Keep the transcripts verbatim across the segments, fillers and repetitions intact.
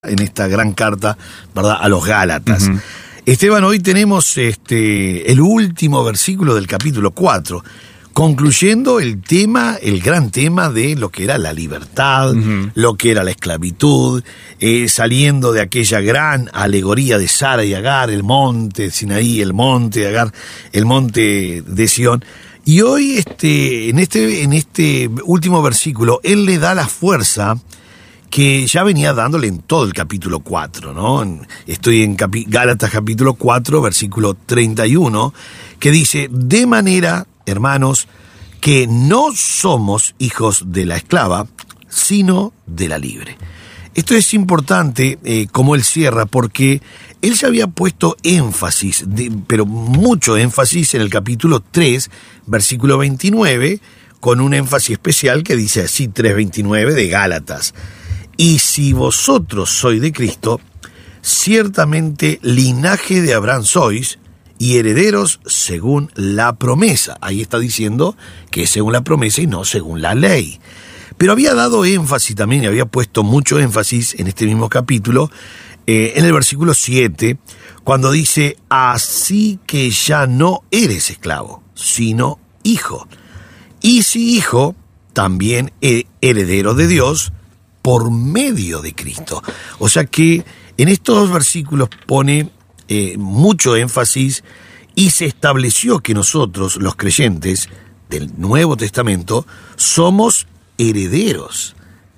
en esta gran carta, ¿verdad?, a los Gálatas. Uh-huh. Esteban, hoy tenemos este el último versículo del capítulo cuatro, concluyendo el tema, el gran tema de lo que era la libertad, uh-huh. lo que era la esclavitud, eh, saliendo de aquella gran alegoría de Sara y Agar, el monte Sinaí, el monte de Agar, el monte de Sión. Y hoy, este, en este, en este último versículo, él le da la fuerza que ya venía dándole en todo el capítulo cuatro, ¿no? Estoy en capi- Gálatas capítulo cuatro, versículo treinta y uno, que dice: de manera, hermanos, que no somos hijos de la esclava, sino de la libre. Esto es importante, eh, como él cierra, porque él ya había puesto énfasis, de, pero mucho énfasis en el capítulo tres, versículo veintinueve, con un énfasis especial que dice así, tres veintinueve de Gálatas: y si vosotros sois de Cristo, ciertamente linaje de Abraham sois, y herederos según la promesa. Ahí está diciendo que es según la promesa y no según la ley. Pero había dado énfasis también, y había puesto mucho énfasis en este mismo capítulo, eh, en el versículo siete, cuando dice: así que ya no eres esclavo, sino hijo. Y si hijo, también heredero de Dios, por medio de Cristo. O sea que en estos dos versículos pone eh, mucho énfasis, y se estableció que nosotros, los creyentes del Nuevo Testamento, somos herederos.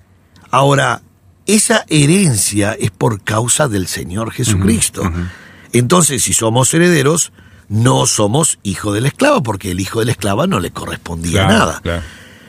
Ahora, esa herencia es por causa del Señor Jesucristo. Uh-huh, uh-huh. Entonces, si somos herederos, no somos hijos de la esclava, porque el hijo de la esclava no le correspondía claro, nada. Claro.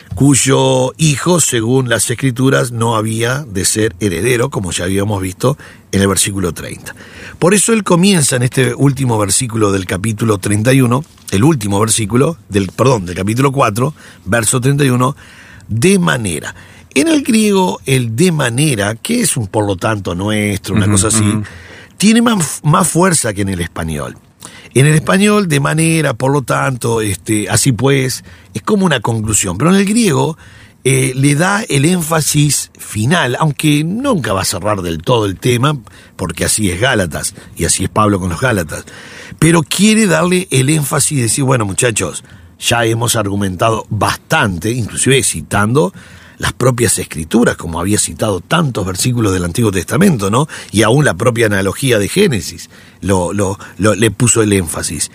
Cuyo hijo, según las Escrituras, no había de ser heredero, como ya habíamos visto en el versículo treinta. Por eso él comienza en este último versículo del capítulo treinta y uno, el último versículo, del perdón, del capítulo cuatro, verso treinta y uno, de manera. En el griego, el de manera, que es un por lo tanto nuestro, una uh-huh, cosa así, uh-huh. tiene más, más fuerza que en el español. En el español, de manera, por lo tanto, este, así pues, es como una conclusión. Pero en el griego eh, le da el énfasis final, aunque nunca va a cerrar del todo el tema, porque así es Gálatas, y así es Pablo con los Gálatas. Pero quiere darle el énfasis y decir: bueno, muchachos, ya hemos argumentado bastante, inclusive citando las propias Escrituras, como había citado tantos versículos del Antiguo Testamento, ¿no? Y aún la propia analogía de Génesis lo, lo, lo, le puso el énfasis.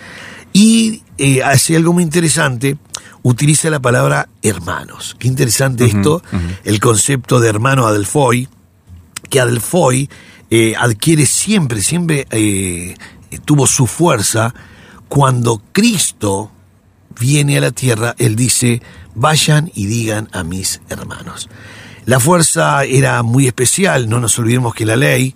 Y eh, hace algo muy interesante, utiliza la palabra hermanos. Qué interesante uh-huh, esto, uh-huh. el concepto de hermano adelphoi, que adelphoi eh, adquiere siempre, siempre eh, tuvo su fuerza cuando Cristo viene a la tierra. Él dice: vayan y digan a mis hermanos. La fuerza era muy especial. No nos olvidemos que la ley,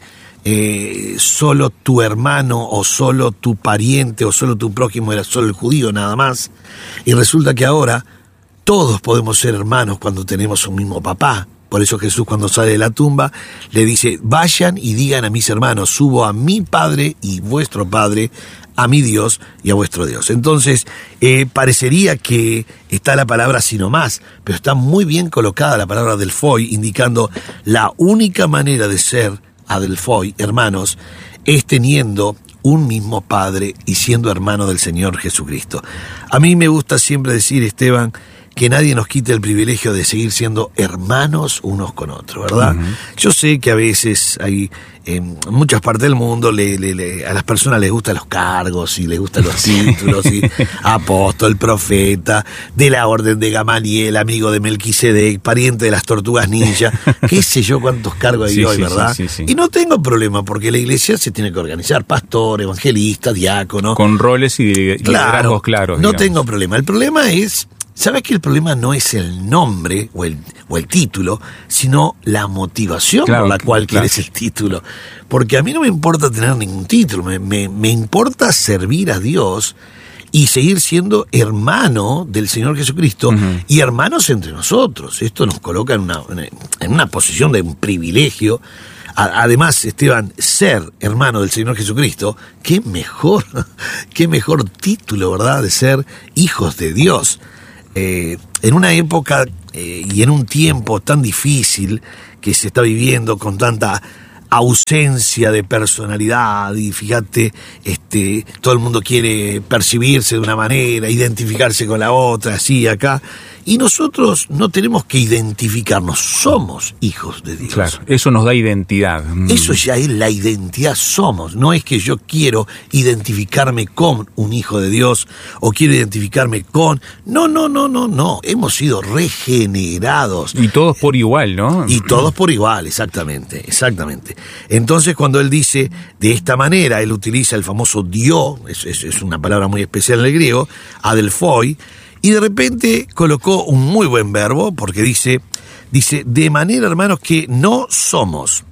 eh, solo tu hermano o solo tu pariente o solo tu prójimo era solo el judío, nada más. Y resulta que ahora todos podemos ser hermanos cuando tenemos un mismo papá. Por eso Jesús, cuando sale de la tumba, le dice: vayan y digan a mis hermanos, subo a mi Padre y vuestro Padre, a mi Dios y a vuestro Dios. Entonces, eh, parecería que está la palabra sino más, pero está muy bien colocada la palabra adelphoi, indicando la única manera de ser adelphoi, hermanos, es teniendo un mismo Padre y siendo hermano del Señor Jesucristo. A mí me gusta siempre decir, Esteban, que nadie nos quite el privilegio de seguir siendo hermanos unos con otros, ¿verdad? Uh-huh. Yo sé que a veces hay, en muchas partes del mundo, le, le, le, a las personas les gustan los cargos y les gustan los títulos, y apóstol, profeta, de la orden de Gamaliel, amigo de Melquisedec, pariente de las tortugas ninja, qué sé yo cuántos cargos hay sí, hoy, sí, ¿verdad? Sí, sí, sí. Y no tengo problema, porque la iglesia se tiene que organizar, pastor, evangelista, diácono. Con roles y liderazgos claro, claros. No digamos. tengo problema. El problema es... ¿Sabes que el problema no es el nombre o el, o el título, sino la motivación claro, por la cual claro. quieres el título? Porque a mí no me importa tener ningún título, me, me, me importa servir a Dios y seguir siendo hermano del Señor Jesucristo uh-huh. y hermanos entre nosotros. Esto nos coloca en una, en una posición de un privilegio. Además, Esteban, ser hermano del Señor Jesucristo, qué mejor, qué mejor título, ¿verdad?, de ser hijos de Dios. Eh, en una época eh, y en un tiempo tan difícil que se está viviendo, con tanta ausencia de personalidad, y fíjate, este, todo el mundo quiere percibirse de una manera, identificarse con la otra, así, acá, y nosotros no tenemos que identificarnos, somos hijos de Dios. Claro, eso nos da identidad. Eso ya es la identidad, somos, no es que yo quiero identificarme con un hijo de Dios, o quiero identificarme con, no, no, no, no, no, hemos sido regenerados. Y todos por igual, ¿no? Y todos por igual, exactamente, exactamente. Entonces, cuando él dice de esta manera, él utiliza el famoso dio, es, es, es una palabra muy especial en el griego, adelphoi, y de repente colocó un muy buen verbo, porque dice, dice, de manera, hermanos, que no somos,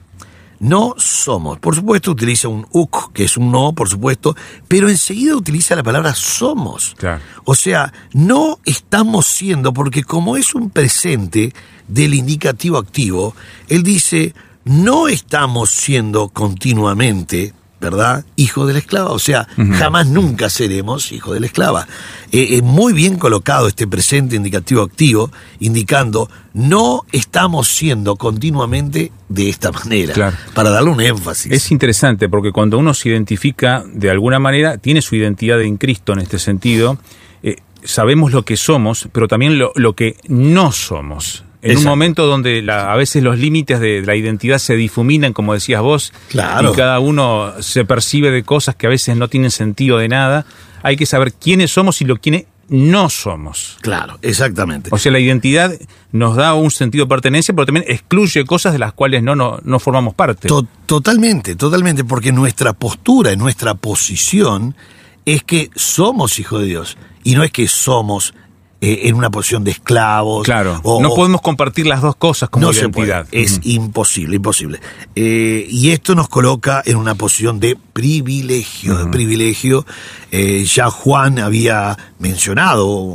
no somos. Por supuesto, utiliza un uk, que es un no, por supuesto, pero enseguida utiliza la palabra somos. Claro. O sea, no estamos siendo, porque como es un presente del indicativo activo, él dice, no estamos siendo continuamente, ¿verdad?, hijo de la esclava. O sea, uh-huh. jamás nunca seremos hijo de la esclava. Eh, eh, muy bien colocado este presente indicativo activo, indicando, no estamos siendo continuamente de esta manera, claro. para darle un énfasis. Es interesante, porque cuando uno se identifica de alguna manera, tiene su identidad en Cristo en este sentido, eh, sabemos lo que somos, pero también lo, lo que no somos. En Exacto. un momento donde la, a veces los límites de la identidad se difuminan, como decías vos, claro. y cada uno se percibe de cosas que a veces no tienen sentido de nada, hay que saber quiénes somos y lo quiénes no somos. Claro, exactamente. O sea, la identidad nos da un sentido de pertenencia, pero también excluye cosas de las cuales no, no, no formamos parte. To- totalmente, totalmente, porque nuestra postura, nuestra posición es que somos hijos de Dios, y no es que somos Eh, en una posición de esclavos. Claro, o, no podemos compartir las dos cosas como no identidad. Se puede. Es uh-huh. imposible, imposible. Eh, y esto nos coloca en una posición de privilegio, uh-huh. de privilegio. Eh, ya Juan había mencionado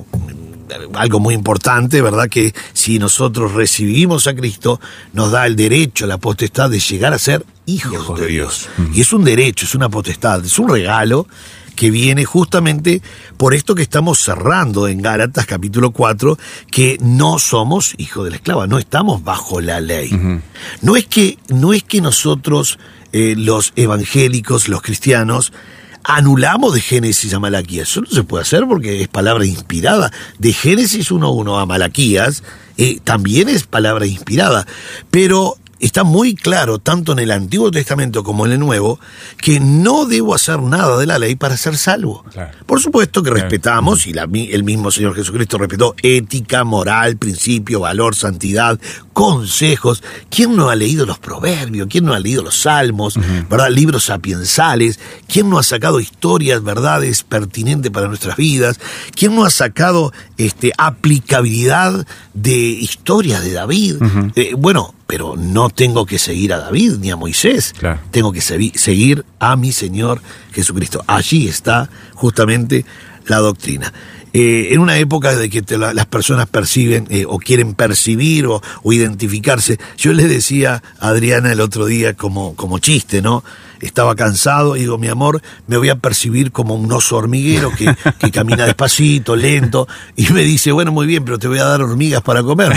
algo muy importante, ¿verdad?, que si nosotros recibimos a Cristo, nos da el derecho, la potestad de llegar a ser hijos, hijos de Dios. Dios. Uh-huh. Y es un derecho, es una potestad, es un regalo que viene justamente por esto que estamos cerrando en Gálatas capítulo cuatro, que no somos hijos de la esclava, no estamos bajo la ley. Uh-huh. No es que, no es que nosotros, eh, los evangélicos, los cristianos, anulamos de Génesis a Malaquías. Eso no se puede hacer porque es palabra inspirada. De Génesis uno uno a Malaquías eh, también es palabra inspirada, pero está muy claro, tanto en el Antiguo Testamento como en el Nuevo, que no debo hacer nada de la ley para ser salvo. Claro. Por supuesto que respetamos, claro. y la, el mismo Señor Jesucristo respetó ética, moral, principio, valor, santidad, consejos. ¿Quién no ha leído los proverbios? ¿Quién no ha leído los salmos? Uh-huh. ¿Verdad? Libros sapiensales. ¿Quién no ha sacado historias, verdades pertinentes para nuestras vidas? ¿Quién no ha sacado este, aplicabilidad de historias de David? Uh-huh. Eh, bueno, pero no tengo que seguir a David ni a Moisés. Claro. Tengo que se- seguir a mi Señor Jesucristo. Allí está justamente la doctrina. Eh, en una época de que te la, las personas perciben eh, o quieren percibir o, o identificarse, yo le decía a Adriana el otro día como, como chiste, ¿no? Estaba cansado y digo, mi amor, me voy a percibir como un oso hormiguero que, que camina despacito, lento, y me dice, bueno, muy bien, pero te voy a dar hormigas para comer.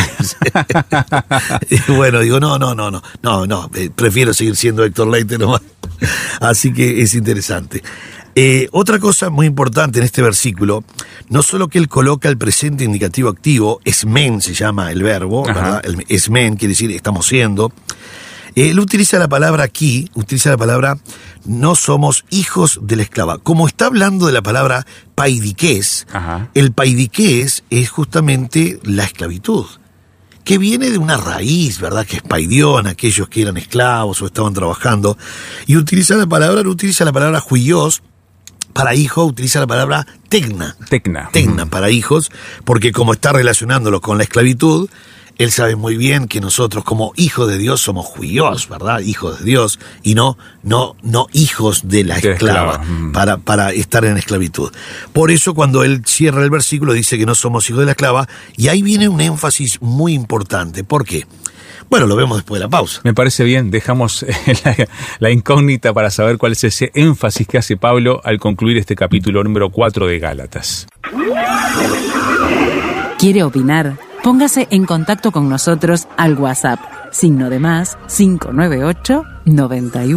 Y bueno, digo, no, no, no, no, no, no, eh, prefiero seguir siendo Héctor Leite nomás. Así que es interesante. Eh, otra cosa muy importante en este versículo, no solo que él coloca el presente indicativo activo, esmen se llama el verbo, Ajá. ¿verdad? El esmen quiere decir estamos siendo. Él utiliza la palabra aquí, utiliza la palabra no somos hijos de la esclava. Como está hablando de la palabra paidiqués, Ajá. el paidiqués es justamente la esclavitud, que viene de una raíz, ¿verdad?, que es paidión, aquellos que eran esclavos o estaban trabajando, y utiliza la palabra, utiliza la palabra juios, para hijo utiliza la palabra tecna. Tecna. Tecna, uh-huh. para hijos, porque como está relacionándolo con la esclavitud, él sabe muy bien que nosotros como hijos de Dios somos juios, ¿verdad? Hijos de Dios, y no, no, no hijos de la esclava, de esclava. Para, para estar en esclavitud. Por eso cuando él cierra el versículo dice que no somos hijos de la esclava, y ahí viene un énfasis muy importante. ¿Por qué? Bueno, lo vemos después de la pausa. Me parece bien, dejamos la, la incógnita para saber cuál es ese énfasis que hace Pablo al concluir este capítulo número cuatro de Gálatas. ¿Quiere opinar? Póngase en contacto con nosotros al WhatsApp, signo de más, cinco nueve ocho, noventa y uno.